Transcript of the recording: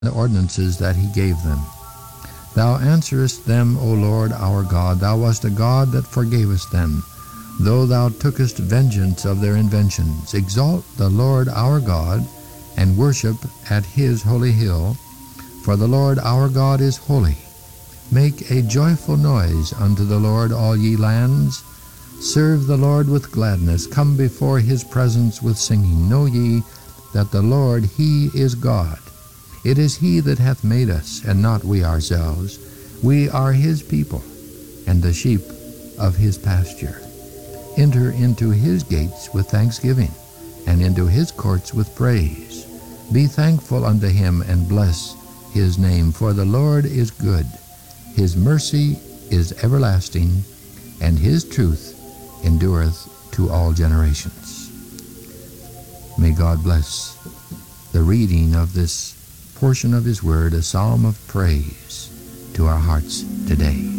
the ordinances that he gave them. Thou answerest them, O Lord our God. Thou wast a God that forgavest them, though thou tookest vengeance of their inventions. Exalt the Lord our God, and worship at his holy hill, for the Lord our God is holy. Make a joyful noise unto the Lord, all ye lands. Serve the Lord with gladness. Come before his presence with singing. Know ye that the Lord, he is God. It is he that hath made us, and not we ourselves. We are his people, and the sheep of his pasture. Enter into his gates with thanksgiving, and into his courts with praise. Be thankful unto him, and bless his name. For the Lord is good. His mercy is everlasting, and his truth endureth to all generations. May God bless the reading of this portion of his word, a psalm of praise to our hearts today.